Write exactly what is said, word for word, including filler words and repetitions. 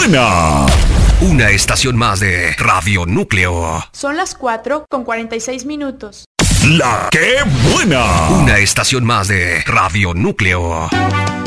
buena! Una estación más de Radio Núcleo. Son las cuatro con cuarenta y seis minutos. ¡La que buena! Una estación más de Radio Núcleo.